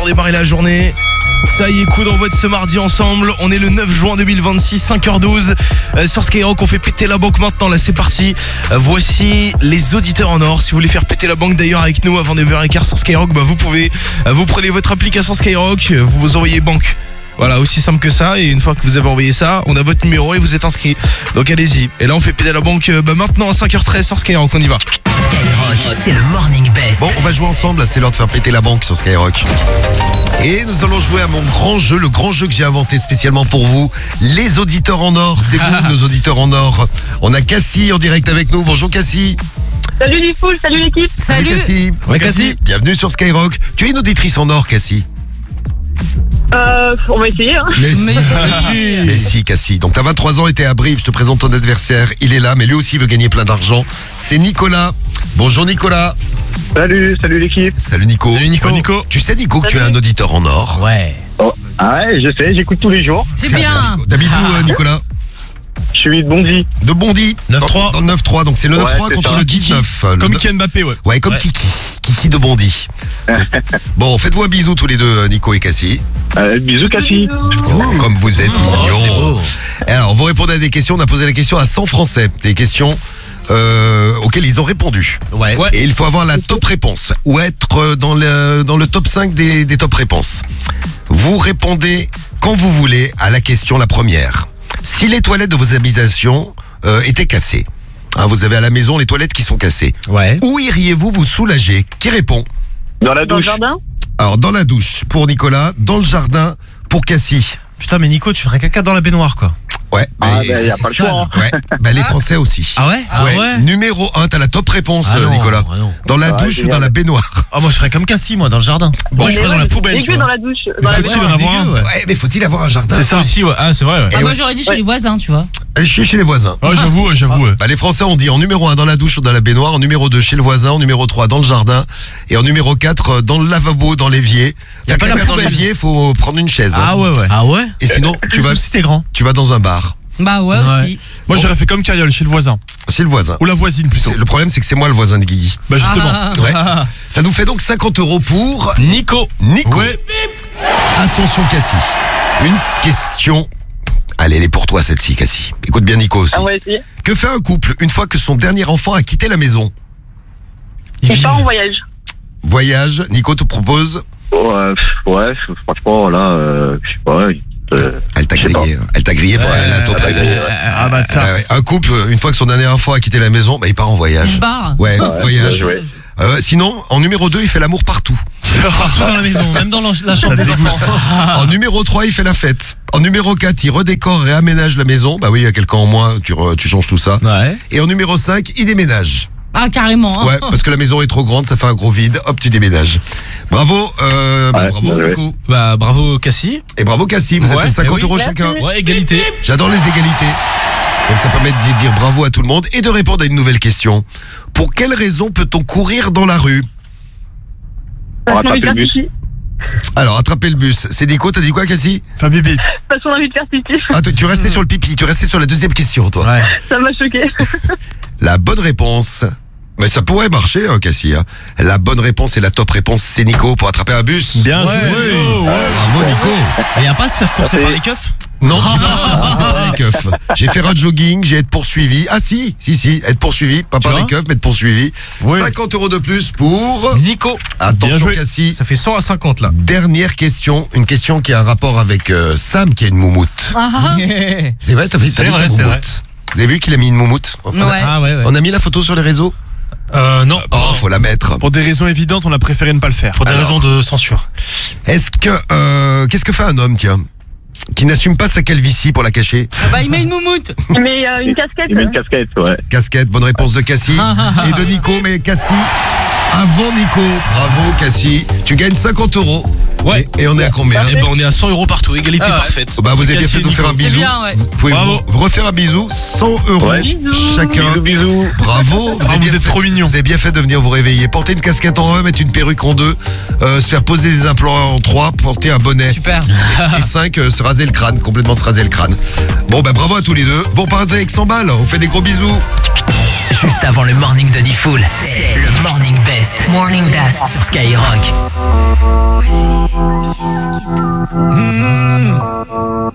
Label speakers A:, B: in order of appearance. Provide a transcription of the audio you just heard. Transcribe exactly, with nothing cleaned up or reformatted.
A: démarrer la journée. Ça y est, coup d'envoi de ce mardi ensemble. On est le neuf juin deux mille vingt-six, cinq heures douze. euh, Sur Skyrock, on fait péter la banque maintenant. Là, c'est parti. euh, Voici les auditeurs en or. Si vous voulez faire péter la banque d'ailleurs avec nous avant neuf heures quinze sur Skyrock, bah vous pouvez. euh, Vous prenez votre application Skyrock, euh, vous vous envoyez banque. Voilà, aussi simple que ça. Et une fois que vous avez envoyé ça, on a votre numéro et vous êtes inscrit. Donc allez-y. Et là, on fait péter la banque euh, bah, maintenant à cinq heures treize sur Skyrock. On y va.
B: Skyrock, c'est le Morning Best.
C: Bon, on va jouer ensemble, là, c'est l'heure de faire péter la banque sur Skyrock. Et nous allons jouer à mon grand jeu, le grand jeu que j'ai inventé spécialement pour vous. Les auditeurs en or, c'est vous, nos auditeurs en or. On a Cassie en direct avec nous. Bonjour Cassie.
D: Salut les foules, salut l'équipe.
C: Salut Cassie.
A: Ouais, Cassie.
C: Bienvenue sur Skyrock. Tu es une auditrice en or, Cassie.
D: Euh, on va essayer, hein.
C: Mais si, mais si Cassie. Donc t'as vingt-trois ans et t'es à Brive, je te présente ton adversaire. Il est là, mais lui aussi veut gagner plein d'argent. C'est Nicolas. Bonjour Nicolas.
E: Salut, salut l'équipe.
C: Salut Nico.
A: Salut Nico.
C: Nico. Tu sais Nico que tu es un auditeur en or.
B: Ouais.
E: Oh, ah ouais, je sais, j'écoute tous les jours.
B: C'est bien.
C: Nico. T'habites où euh, Nicolas?
E: Je suis de Bondy.
C: De Bondy.
A: neuf trois.
C: Dans le neuf trois, donc c'est le
E: Ouais,
C: neuf trois
E: c'est
C: contre
E: ça.
C: le dix-neuf. Le
A: Comme
C: neuf-
A: Kylian Mbappé, ouais.
C: Ouais, comme
A: Ouais.
C: Kiki. Kiki de Bondy. Bon, faites-vous un bisou tous les deux, Nico et Cassie.
E: Euh, bisous Cassie.
C: Oh, comme vous êtes
B: Oh,
C: mignons.
B: c'est beau.
C: Alors, vous répondez à des questions. On a posé la question à cent Français. Des questions euh, auxquelles ils ont répondu.
B: Ouais.
A: Ouais.
C: Et il faut avoir la top réponse ou être euh, dans le, dans le top cinq des, des top réponses. Vous répondez quand vous voulez à la question la première. Si les toilettes de vos habitations euh, étaient cassées, hein, vous avez à la maison les toilettes qui sont cassées,
B: Ouais.
C: où iriez-vous vous soulager? Qui répond?
E: Dans la
D: Dans le
E: douche.
D: jardin.
C: Alors, dans la douche pour Nicolas, dans le jardin pour Cassie.
F: Putain, mais Nico, tu ferais caca dans la baignoire, quoi.
C: Ouais,
E: Ah,
C: mais-
E: ben, y a pas le choix, hein.
C: ouais, bah, les Français aussi.
F: Ah ouais Ah ouais
C: Numéro un, t'as la top réponse,
F: Ah
C: euh,
F: non,
C: Nicolas.
F: ah non.
C: Dans la
E: Ah,
C: douche ou
E: génial.
C: dans la baignoire?
F: Ah, moi, je ferais comme Cassie, moi, dans le jardin.
A: Moi, je
D: Mais
A: ferais
D: ouais,
A: dans la
D: mais
A: poubelle.
D: c'est
A: tu
D: dégueu
A: vois.
D: dans la douche. Dans la
A: faut-il
D: baignoire.
A: en avoir un?
F: dégueu, ouais.
C: Ouais, mais faut-il avoir un jardin?
A: C'est ça aussi, ouais. Ah, c'est vrai, ouais.
C: Eh
G: Ah, moi
C: ouais.
G: j'aurais dit chez
D: Ouais.
G: les voisins, tu vois.
C: Allez, chez, chez les voisins.
A: Ouais, j'avoue, ouais, j'avoue. ouais.
C: Bah, les Français ont dit en numéro un dans la douche ou dans la baignoire, en numéro deux chez le voisin, en numéro trois dans le jardin et en numéro quatre dans le lavabo, dans l'évier.
F: Y a
C: Faire
F: pas la
C: caca dans
F: poubelle.
C: l'évier, faut prendre une chaise. hein.
F: Ah ouais, ouais. Ah ouais
C: Et sinon, tu vas,
F: Si t'es grand.
C: tu vas dans un bar.
G: Bah ouais,
F: Ouais.
G: aussi.
A: Moi, j'aurais fait comme Cariole, chez le voisin.
C: Chez le voisin.
A: Ou la voisine, plutôt.
C: C'est- Le problème, c'est que c'est moi le voisin de Guigui.
A: Bah, justement.
G: Ah.
C: Ouais. Ça nous fait donc cinquante euros pour
A: Nico.
C: Nico.
A: Ouais.
C: Attention, Cassie. Une question. Allez, elle est pour toi, celle-ci, Cassie. Écoute bien, Nico aussi.
D: On va essayer.
C: Que fait un couple une fois que son dernier enfant a quitté la maison?
F: Il
D: On
F: vit.
D: part en voyage.
C: Voyage, Nico te propose.
E: Ouais, pff, ouais, franchement, là, euh, je sais pas. euh,
C: Elle t'a
E: Je sais
C: grillé. Elle t'a grillé parce qu'elle a la top
E: ouais,
C: réponse.
E: ouais.
F: Ah, bâtard.
C: Ouais, ouais. Un couple, une fois que son dernier enfant a quitté la maison, bah, il part en
G: Je
C: voyage.
G: barre.
C: Ouais,
E: Ouais,
C: voyage.
E: ouais.
C: Euh, sinon, en numéro deux, il fait l'amour partout.
F: Partout dans la maison, même dans la la chambre des enfants.
C: En numéro trois, il fait la fête. En numéro quatre, il redécore et aménage la maison. Bah oui, il y a quelqu'un en moins, tu, re- tu changes tout ça.
F: Ouais.
C: Et en numéro cinq, il déménage.
G: Ah, carrément. Hein.
C: Ouais, parce que la maison est trop grande, ça fait un gros vide. Hop, tu déménages. Bravo, euh, bah,
E: Ouais,
C: bravo,
E: ouais, ouais.
C: Nico.
A: Bah, bravo, Cassie.
C: Et bravo, Cassie. Vous
A: Ouais,
C: êtes à cinquante
A: eh oui.
C: euros
D: Merci.
C: chacun.
A: Ouais, égalité.
C: J'adore les égalités. Donc ça permet de dire bravo à tout le monde et de répondre à une nouvelle question. Pour quelle raison peut-on courir dans la rue?
E: On va
D: Parce qu'on a envie de
E: attraper
D: faire
E: le bus.
D: pipi.
C: Alors, attraper le bus. C'est Nico, t'as dit quoi, Cassie?
F: Enfin, bibi.
D: Parce qu'on a envie de faire pipi.
C: Ah, tu tu restais sur le pipi, tu restais sur la deuxième question, toi.
F: Ouais.
D: Ça m'a choqué.
C: La bonne réponse. Mais ça pourrait marcher, hein, Cassie. hein. La bonne réponse et la top réponse, c'est Nico pour attraper un bus.
A: Bien
F: Ouais,
A: joué.
F: Nico, ouais.
C: Bravo, Nico.
F: Il y a pas à se faire courser
E: Merci.
F: par les keufs?
C: Non, j'ai pas c'est pas les keufs. J'ai fait un jogging, j'ai été poursuivi. Ah si, si, si, être poursuivi, pas par
F: vois
C: les keufs, mais être poursuivi.
F: Oui.
C: cinquante euros de plus pour...
A: Nico. Bien
C: Attention,
A: joué.
C: Cassie.
A: Ça fait cent à cinquante, là.
C: Dernière question, une question qui a un rapport avec euh, Sam qui a une moumoute.
G: Ah, ah.
C: C'est vrai, t'as fait
A: C'est
C: t'as
A: vrai,
C: mis ta
A: c'est
C: moumoute. Vous avez vu qu'il a mis une moumoute? On a-
G: Ouais.
F: Ah ouais, ouais.
C: On a mis la photo sur les réseaux?
A: Euh, non.
C: Oh, faut la mettre.
A: Pour des raisons évidentes, on a préféré ne pas le faire.
F: Pour des
C: Alors.
F: raisons de censure.
C: Est-ce que... euh, Qu'est-ce que fait un homme, tiens, qui n'assume pas sa calvitie pour la cacher?
G: Bah, il met une moumoute.
D: Mais euh, une casquette.
E: Il met une casquette, ouais.
C: Casquette, bonne réponse de Cassie. Et de Nico, mais Cassie, avant Nico. Bravo, Cassie. Tu gagnes cinquante euros.
A: Ouais.
C: Et, et on est à combien?
A: Eh ben, on est à cent euros partout. Égalité
G: Ah ouais.
A: parfaite.
C: Bah, vous avez bien
A: Cassie
C: fait
A: et
C: de nous faire un
A: Nico.
G: C'est
C: bisou.
G: bien, ouais.
C: Vous pouvez
A: Bravo.
C: vous, vous refaire un bisou. cent euros
E: Ouais.
D: Bisous.
C: chacun.
E: Bisous, bisous.
C: Bravo.
A: Ah,
C: avez
A: vous
C: bien
A: êtes
C: fait-
A: trop mignons.
C: Vous avez bien fait de venir vous réveiller. Porter une casquette en un, mettre une perruque en deux, euh, se faire poser des implants en trois, porter un bonnet.
G: Super.
C: Et cinq, euh, se raser le crâne, complètement se raser le crâne. Bon, bah bravo à tous les deux. Vous repartez avec cent balles. On fait des gros bisous.
B: Juste avant le morning de Diffoul, c'est le Morning Best
G: Morning Best.
B: sur Skyrock.
A: Mmh.